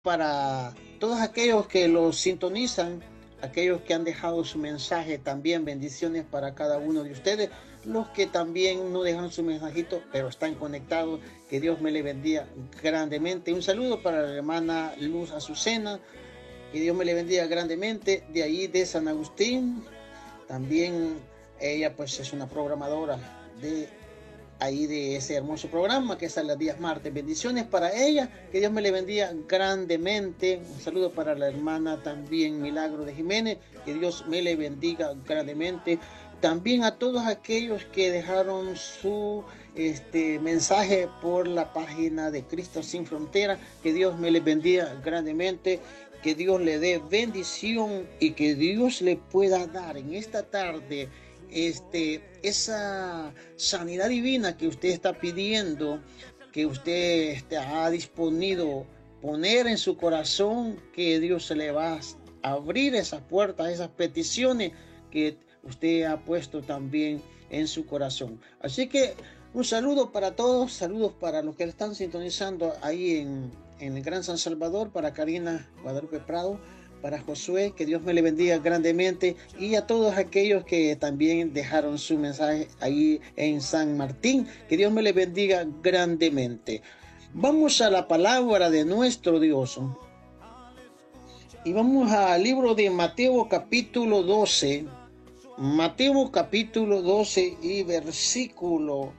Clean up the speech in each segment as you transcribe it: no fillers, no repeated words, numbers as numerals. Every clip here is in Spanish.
para todos aquellos que los sintonizan, aquellos que han dejado su mensaje también, bendiciones para cada uno de ustedes, los que también no dejan su mensajito, pero están conectados, que Dios me le bendiga grandemente. Un saludo para la hermana Luz Azucena, que Dios me le bendiga grandemente, de ahí de San Agustín. También ella pues es una programadora de ahí de ese hermoso programa que sale los días martes. Bendiciones para ella, que Dios me le bendiga grandemente. Un saludo para la hermana también Milagro de Jiménez, que Dios me le bendiga grandemente. También a todos aquellos que dejaron su mensaje por la página de Cristo Sin Frontera, que Dios me le bendiga grandemente, que Dios le dé bendición y que Dios le pueda dar en esta tarde esa sanidad divina que usted está pidiendo, que usted ha disponido poner en su corazón, que Dios se le va a abrir esas puertas, esas peticiones que usted ha puesto también en su corazón. Así que un saludo para todos, saludos para los que están sintonizando ahí en el Gran San Salvador, para Karina Guadalupe Prado, para Josué, que Dios me le bendiga grandemente, y a todos aquellos que también dejaron su mensaje ahí en San Martín, que Dios me le bendiga grandemente. Vamos a la palabra de nuestro Dios y vamos al libro de Mateo capítulo 12, Mateo capítulo 12 y versículo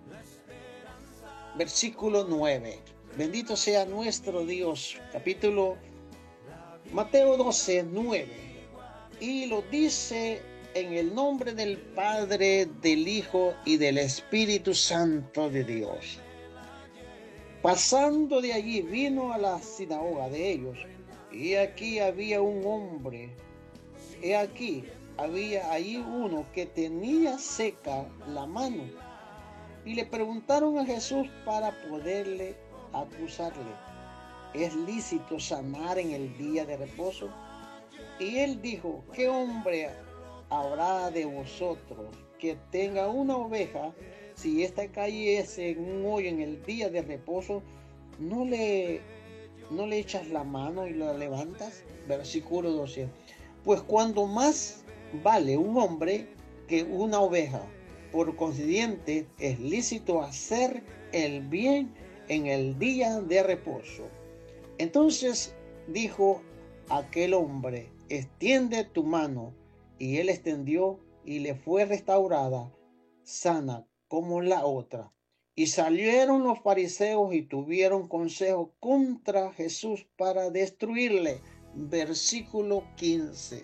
9. Bendito sea nuestro Dios. Capítulo Mateo 12, 9. Y lo dice en el nombre del Padre, del Hijo y del Espíritu Santo de Dios. Pasando de allí vino a la sinagoga de ellos, y aquí había un hombre. He aquí había ahí uno que tenía seca la mano. Y le preguntaron a Jesús para poderle acusarle: ¿es lícito sanar en el día de reposo? Y él dijo: ¿qué hombre habrá de vosotros que tenga una oveja, si ésta cayese en un hoyo en el día de reposo, no le echas la mano y la levantas? Versículo 12. Pues cuando más vale un hombre que una oveja. Por consiguiente, es lícito hacer el bien en el día de reposo. Entonces dijo aquel hombre: extiende tu mano. Y él extendió, y le fue restaurada, sana como la otra. Y salieron los fariseos y tuvieron consejo contra Jesús para destruirle. Versículo 15.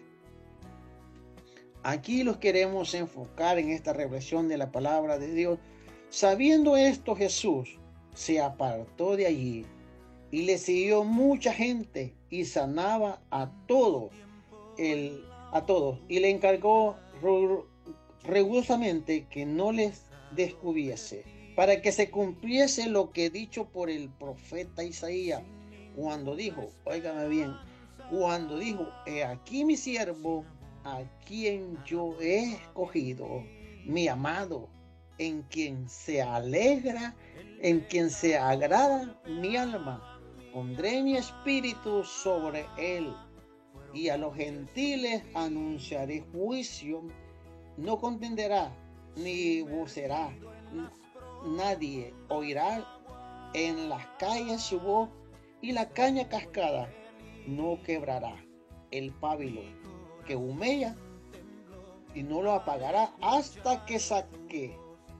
Aquí los queremos enfocar en esta reflexión de la palabra de Dios. Sabiendo esto, Jesús se apartó de allí y le siguió mucha gente, y sanaba a todos, y le encargó rigurosamente que no les descubriese, para que se cumpliese lo que dicho por el profeta Isaías, cuando dijo, óigame bien, cuando dijo: he aquí mi siervo, a quien yo he escogido, mi amado, en quien se alegra, en quien se agrada mi alma. Pondré mi espíritu sobre él, y a los gentiles anunciaré juicio. No contenderá ni vocerá, nadie oirá en las calles su voz, y la caña cascada no quebrará. El pábilo que humeya y no lo apagará hasta que saque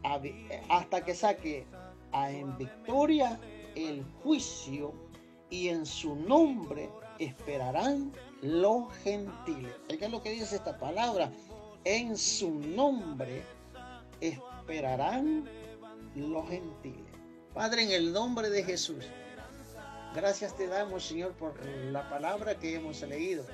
en victoria el juicio, y en su nombre esperarán los gentiles. ¿Qué es lo que dice esta palabra? En su nombre esperarán los gentiles. Padre, en el nombre de Jesús, gracias te damos, Señor, por la palabra que hemos leído.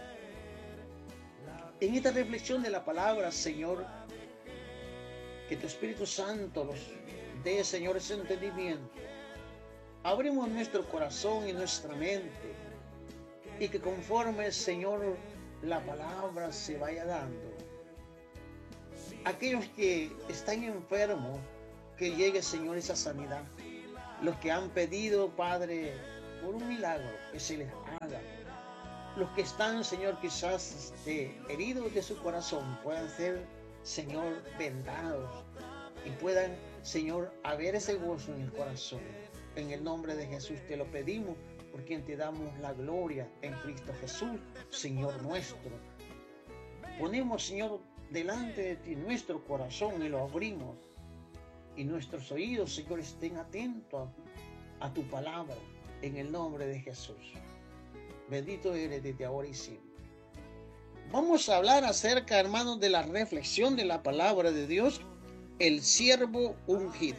En esta reflexión de la palabra, Señor, que tu Espíritu Santo nos dé, Señor, ese entendimiento. Abrimos nuestro corazón y nuestra mente, y que conforme, Señor, la palabra se vaya dando. Aquellos que están enfermos, que llegue, Señor, esa sanidad. Los que han pedido, Padre, por un milagro que se les haga. Los que están, Señor, quizás heridos de su corazón puedan ser, Señor, vendados y puedan, Señor, haber ese gozo en el corazón. En el nombre de Jesús te lo pedimos, por quien te damos la gloria en Cristo Jesús, Señor nuestro. Ponemos, Señor, delante de ti nuestro corazón y lo abrimos. Y nuestros oídos, Señor, estén atentos a tu palabra en el nombre de Jesús. Bendito eres desde ahora y siempre. Vamos a hablar acerca, hermanos, de la reflexión de la palabra de Dios, el siervo ungido.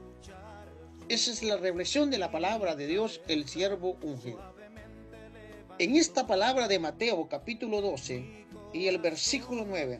Esa es la reflexión de la palabra de Dios, el siervo ungido. En esta palabra de Mateo, capítulo 12 y el versículo 9,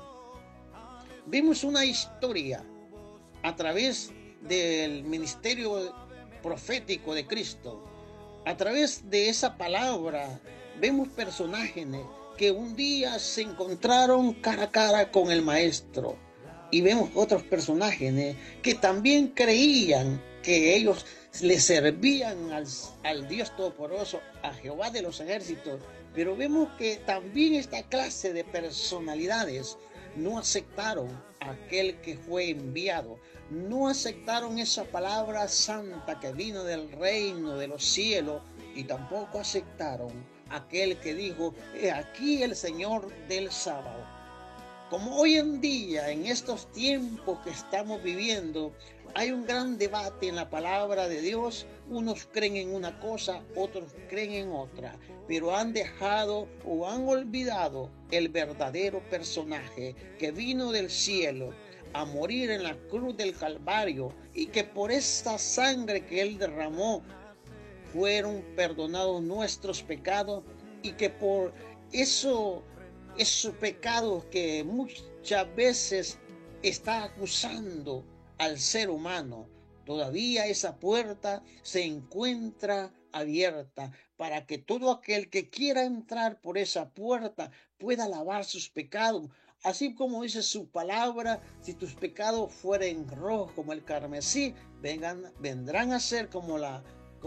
vemos una historia a través del ministerio profético de Cristo. A través de esa palabra vemos personajes que un día se encontraron cara a cara con el maestro, y vemos otros personajes que también creían que ellos le servían al Dios Todopoderoso, a Jehová de los ejércitos, pero vemos que también esta clase de personalidades no aceptaron a aquel que fue enviado, no aceptaron esa palabra santa que vino del reino de los cielos, y tampoco aceptaron aquel que dijo: he aquí el Señor del sábado. Como hoy en día, en estos tiempos que estamos viviendo, hay un gran debate en la palabra de Dios. Unos creen en una cosa, otros creen en otra, pero han dejado o han olvidado el verdadero personaje que vino del cielo a morir en la cruz del Calvario, y que por esta sangre que Él derramó fueron perdonados nuestros pecados, y que por esos pecados que muchas veces está acusando al ser humano, todavía esa puerta se encuentra abierta para que todo aquel que quiera entrar por esa puerta pueda lavar sus pecados. Así como dice su palabra: si tus pecados fueren rojos como el carmesí, vendrán a ser como la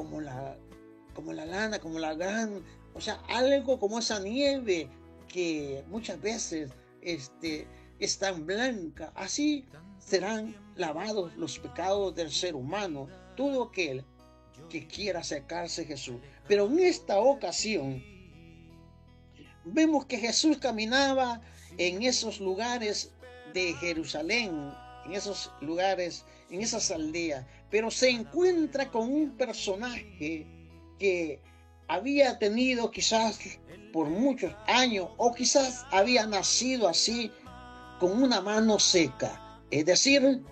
lana, como la gran, o sea, algo como esa nieve que muchas veces es tan blanca. Así serán lavados los pecados del ser humano, todo aquel que quiera acercarse a Jesús. Pero en esta ocasión vemos que Jesús caminaba en esos lugares de Jerusalén, en esos lugares, en esas aldeas, pero se encuentra con un personaje que había tenido quizás por muchos años, o quizás había nacido así, con una mano seca. Es decir,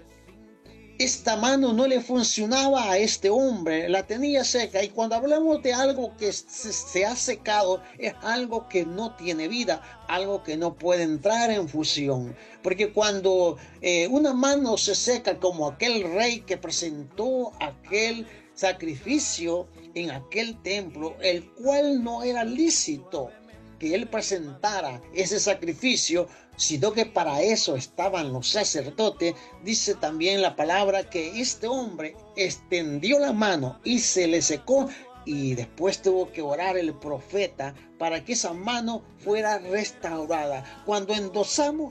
esta mano no le funcionaba a este hombre, la tenía seca. Y cuando hablamos de algo que se ha secado, es algo que no tiene vida, algo que no puede entrar en fusión. Porque cuando una mano se seca, como aquel rey que presentó aquel sacrificio en aquel templo, el cual no era lícito que él presentara ese sacrificio, sino que para eso estaban los sacerdotes. Dice también la palabra que este hombre extendió la mano y se le secó, y después tuvo que orar el profeta para que esa mano fuera restaurada. Cuando endosamos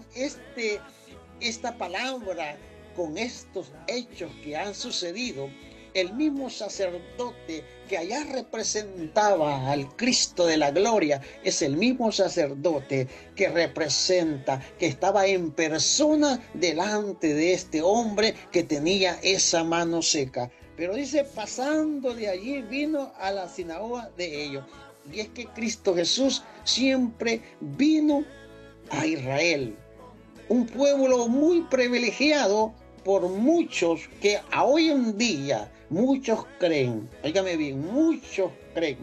esta palabra con estos hechos que han sucedido, el mismo sacerdote que allá representaba al Cristo de la gloria es el mismo sacerdote que representa, que estaba en persona delante de este hombre que tenía esa mano seca. Pero dice, pasando de allí vino a la sinagoga de ellos. Y es que Cristo Jesús siempre vino a Israel, un pueblo muy privilegiado por muchos, que a hoy en día muchos creen, óigame bien, muchos creen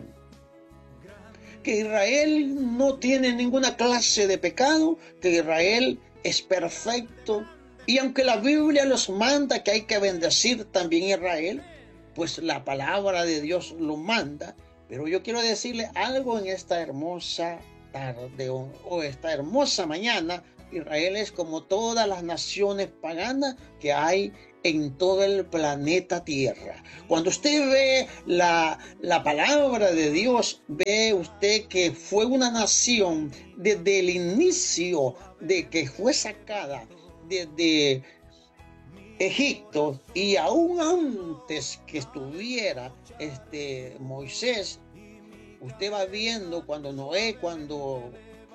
que Israel no tiene ninguna clase de pecado, que Israel es perfecto. Y aunque la Biblia los manda que hay que bendecir también Israel, pues la palabra de Dios lo manda. Pero yo quiero decirle algo en esta hermosa tarde o esta hermosa mañana, Israel es como todas las naciones paganas que hay en todo el planeta Tierra. Cuando usted ve la palabra de Dios, ve usted que fue una nación desde el inicio de que fue sacada desde Egipto, y aún antes que estuviera Moisés. Usted va viendo cuando Noé, cuando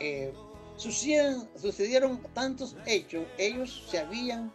sucedieron tantos hechos, ellos se habían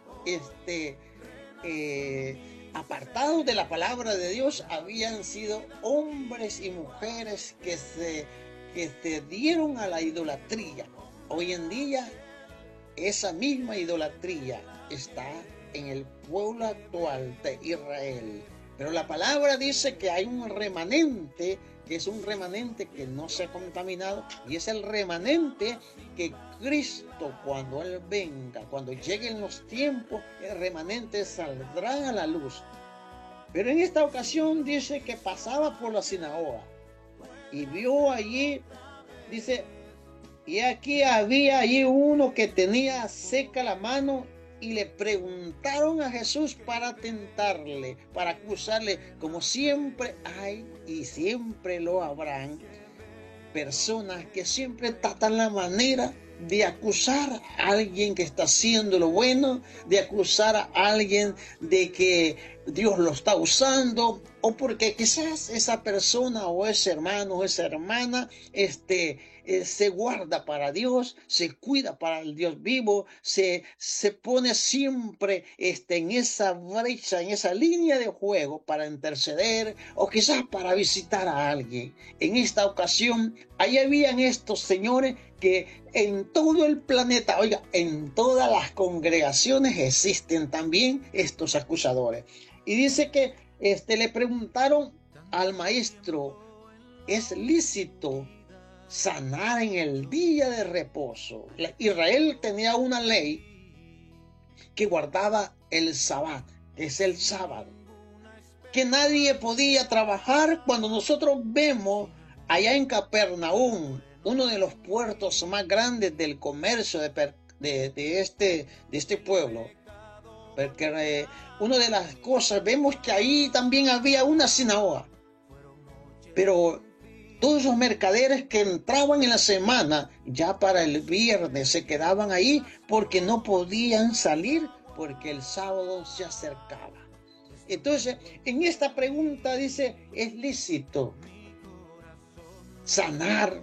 apartados de la palabra de Dios, habían sido hombres y mujeres que se dieron a la idolatría. Hoy en día esa misma idolatría está en el pueblo actual de Israel. Pero la palabra dice que hay un remanente, que es un remanente que no se ha contaminado, y es el remanente que Cristo, cuando Él venga, cuando lleguen los tiempos, el remanente saldrá a la luz. Pero en esta ocasión dice que pasaba por la sinagoga y vio allí, dice, y aquí había allí uno que tenía seca la mano, y le preguntaron a Jesús para tentarle, para acusarle, como siempre hay y siempre lo habrán personas que siempre tratan la manera de acusar a alguien que está haciendo lo bueno, de acusar a alguien de que Dios lo está usando, o porque quizás esa persona o ese hermano o esa hermana se guarda para Dios, se cuida para el Dios vivo, se pone siempre en esa brecha, en esa línea de juego para interceder o quizás para visitar a alguien. En esta ocasión, ahí habían estos señores que en todo el planeta, oiga, en todas las congregaciones existen también estos acusadores. Y dice que le preguntaron al maestro, ¿es lícito sanar en el día de reposo? Israel tenía una ley que guardaba el sabbat, que es el sábado, que nadie podía trabajar. Cuando nosotros vemos allá en Capernaum, uno de los puertos más grandes del comercio de este pueblo, porque una de las cosas, vemos que ahí también había una sinagoga, pero todos esos mercaderes que entraban en la semana, ya para el viernes se quedaban ahí porque no podían salir, porque el sábado se acercaba. Entonces, en esta pregunta dice, ¿es lícito sanar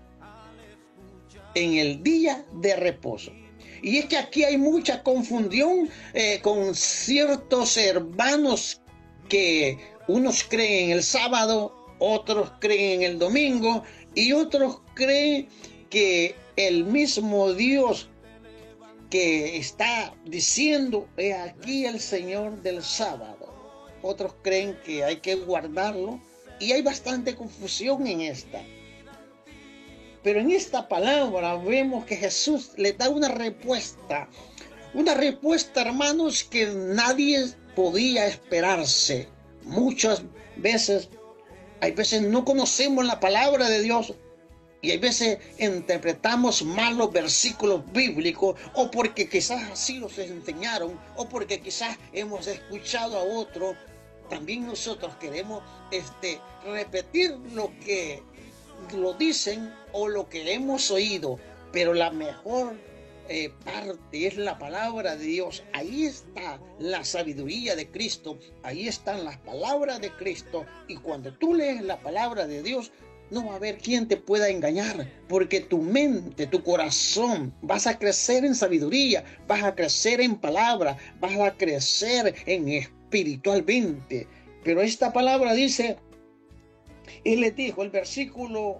en el día de reposo? Y es que aquí hay mucha confusión con ciertos hermanos que unos creen en el sábado, otros creen en el domingo y otros creen que el mismo Dios que está diciendo, he aquí el Señor del sábado. Otros creen que hay que guardarlo y hay bastante confusión en esta. Pero en esta palabra vemos que Jesús le da una respuesta, hermanos, que nadie podía esperarse. Muchas veces, hay veces no conocemos la palabra de Dios y hay veces interpretamos mal los versículos bíblicos, o porque quizás así los enseñaron, o porque quizás hemos escuchado a otro. También nosotros queremos repetir lo que lo dicen o lo que hemos oído, pero la mejor parte es la palabra de Dios. Ahí está la sabiduría de Cristo, ahí están las palabras de Cristo, y cuando tú lees la palabra de Dios, no va a haber quien te pueda engañar, porque tu mente, tu corazón, vas a crecer en sabiduría, vas a crecer en palabra, vas a crecer en espiritualmente. Pero esta palabra dice, Él les dijo, el versículo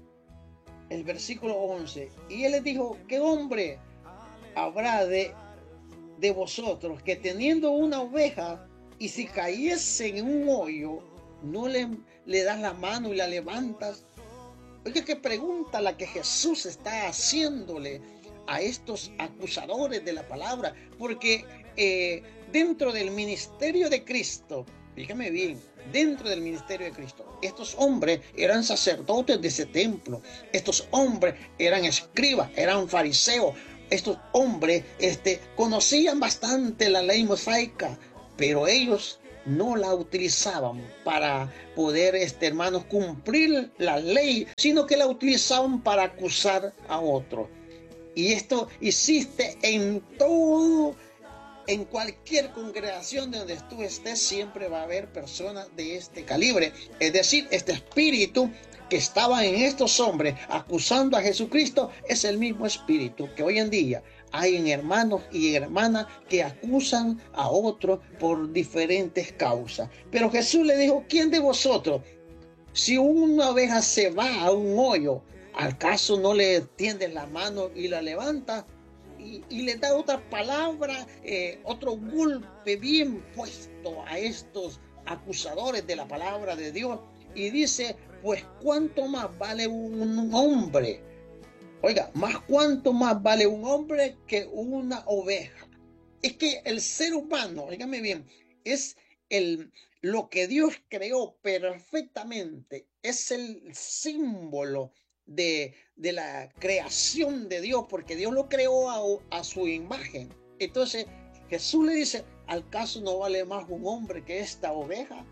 11, y Él les dijo, ¿qué hombre habrá de vosotros que teniendo una oveja, y si cayese en un hoyo, no le das la mano y la levantas? Oye, qué pregunta la que Jesús está haciéndole a estos acusadores de la palabra, porque dentro del ministerio de Cristo, fíjame bien, dentro del ministerio de Cristo, estos hombres eran sacerdotes de ese templo, estos hombres eran escribas, eran fariseos, estos hombres conocían bastante la ley mosaica, pero ellos no la utilizaban para poder, hermanos, cumplir la ley, sino que la utilizaban para acusar a otros. Y esto existe en todo, en cualquier congregación donde tú estés, siempre va a haber personas de este calibre. Es decir, este espíritu que estaba en estos hombres acusando a Jesucristo es el mismo espíritu que hoy en día hay en hermanos y hermanas que acusan a otros por diferentes causas. Pero Jesús le dijo: ¿quién de vosotros, si una oveja se va a un hoyo, acaso no le tiende la mano y la levanta? Y le da otra palabra, otro golpe bien puesto a estos acusadores de la palabra de Dios. Y dice: pues cuánto más vale un hombre. Oiga, cuánto más vale un hombre que una oveja. Es que el ser humano, dígame bien, es lo que Dios creó perfectamente, es el símbolo de la creación de Dios, porque Dios lo creó a su imagen. Entonces Jesús le dice: ¿acaso no vale más un hombre que esta oveja?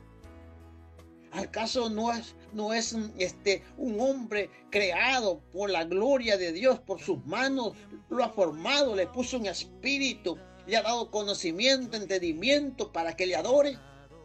¿Acaso no es un hombre creado por la gloria de Dios, por sus manos? Lo ha formado, le puso un espíritu, le ha dado conocimiento, entendimiento para que le adore.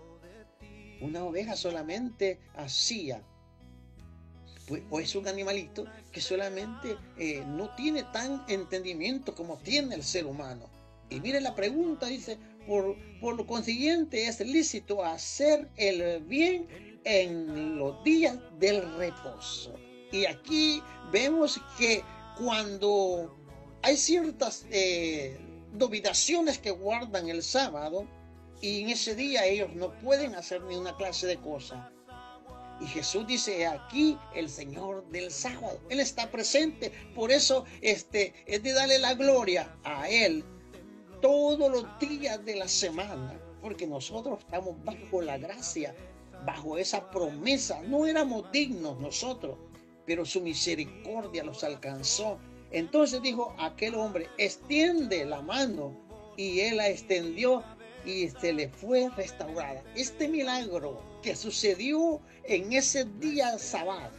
Una oveja solamente hacía, pues, o es un animalito que solamente no tiene tan entendimiento como tiene el ser humano. Y mire la pregunta, dice: por lo consiguiente es lícito hacer el bien en los días del reposo. Y aquí vemos que cuando hay ciertas dominaciones que guardan el sábado, y en ese día ellos no pueden hacer ni una clase de cosa. Y Jesús dice: aquí el Señor del sábado, Él está presente. Por eso es de darle la gloria a Él todos los días de la semana, porque nosotros estamos bajo la gracia, bajo esa promesa. No éramos dignos nosotros, pero su misericordia los alcanzó. Entonces dijo aquel hombre: extiende la mano, y él la extendió y se le fue restaurada. Este milagro que sucedió en ese día sábado,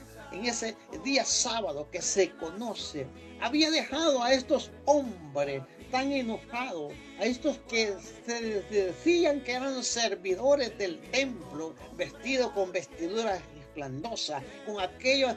que se conoce, había dejado a estos hombres tan enojados, a estos que se decían que eran servidores del templo, vestidos con vestiduras resplandosas, con aquellas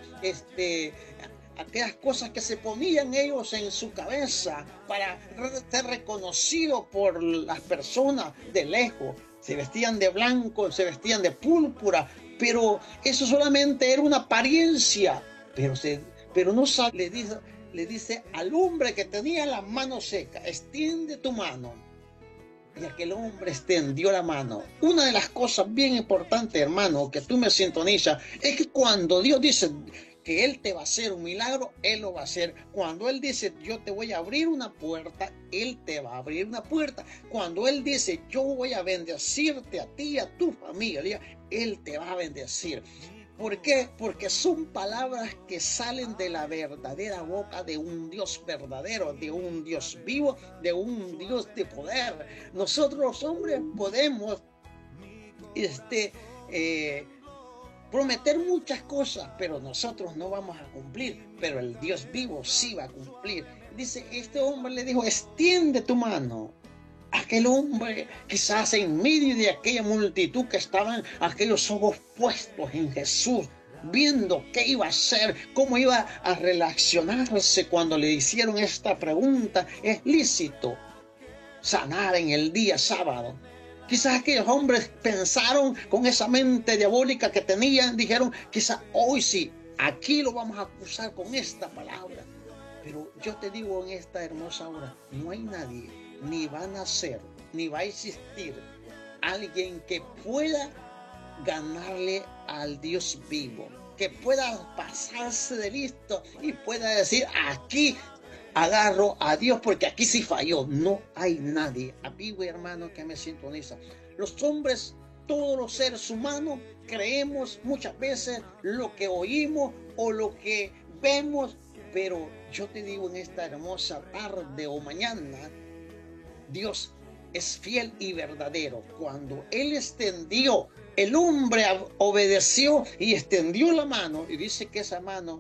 cosas que se ponían ellos en su cabeza para ser reconocidos por las personas de lejos. Se vestían de blanco, se vestían de púrpura, pero eso solamente era una apariencia. Pero no sabe, le dice al hombre que tenía la mano seca: extiende tu mano. Y aquel hombre extendió la mano. Una de las cosas bien importantes, hermano, que tú me sintonizas, es que cuando Dios dice que Él te va a hacer un milagro, Él lo va a hacer. Cuando Él dice: yo te voy a abrir una puerta, Él te va a abrir una puerta. Cuando Él dice: yo voy a bendecirte a ti y a tu familia, Él te va a bendecir. ¿Por qué? Porque son palabras que salen de la verdadera boca de un Dios verdadero, de un Dios vivo, de un Dios de poder. Nosotros los hombres podemos prometer muchas cosas, pero nosotros no vamos a cumplir. Pero el Dios vivo sí va a cumplir. Dice, este hombre le dijo: extiende tu mano. Aquel hombre, quizás en medio de aquella multitud que estaban aquellos ojos puestos en Jesús, viendo qué iba a hacer, cómo iba a relacionarse cuando le hicieron esta pregunta: ¿es lícito sanar en el día sábado? Quizás aquellos hombres pensaron, con esa mente diabólica que tenían, dijeron: quizás hoy sí, aquí lo vamos a acusar con esta palabra. Pero yo te digo en esta hermosa hora, no hay nadie, ni va a nacer, ni va a existir alguien que pueda ganarle al Dios vivo, que pueda pasarse de listo y pueda decir: aquí agarro a Dios porque aquí sí falló. No hay nadie. Amigo y hermano que me sintoniza, los hombres, todos los seres humanos, creemos muchas veces lo que oímos o lo que vemos Pero yo te digo en esta hermosa tarde o mañana, Dios es fiel y verdadero. Cuando Él extendió, el hombre obedeció y extendió la mano, y dice que esa mano